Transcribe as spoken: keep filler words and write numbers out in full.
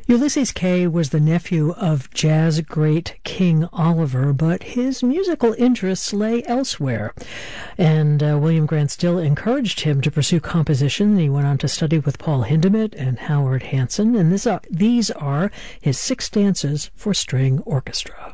Ulysses Kay was the nephew of jazz great King Oliver, but his musical interests lay elsewhere. And uh, William Grant Still encouraged him to pursue composition. He went on to study with Paul Hindemith and Howard Hanson, and this, uh, these are his six stanzas for string orchestra.